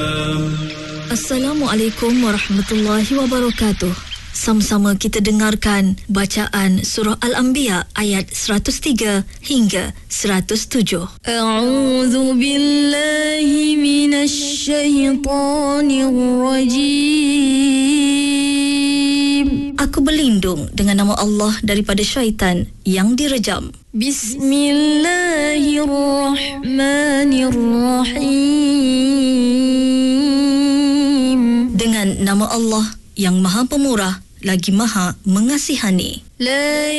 Assalamualaikum warahmatullahi wabarakatuh. Sama-sama kita dengarkan bacaan surah Al-Anbiya ayat 103 hingga 107. A'udzu billahi minasy syaithanir rajim. Aku berlindung dengan nama Allah daripada syaitan yang direjam. Bismillahirrahmanirrahim. Dengan nama Allah yang Maha Pemurah lagi Maha Mengasihani. La